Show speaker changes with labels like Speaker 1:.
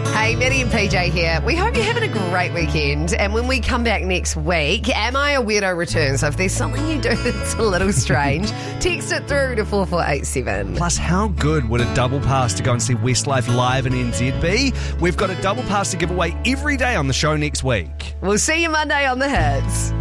Speaker 1: Hey, Maddie and PJ here. We hope you're having a great weekend. And when we come back next week, Am I a Weirdo returns. So if there's something you do that's a little strange, text it through to 4487.
Speaker 2: Plus, how good would a double pass to go and see Westlife live in NZ be? We've got a double pass to give away every day on the show next week.
Speaker 1: We'll see you Monday on The Hits.